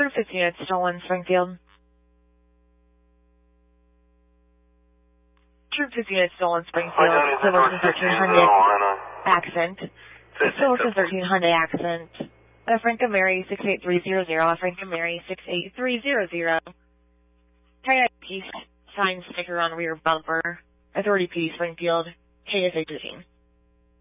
True 50 units stolen, Springfield. True 50 units stolen, Springfield. Silverton 1300 accent. Silverton 1300 accent. Franklin Mary 68300. Franklin Mary 68300. Tie piece sign sticker on rear bumper. Authority P Springfield. KSA 13.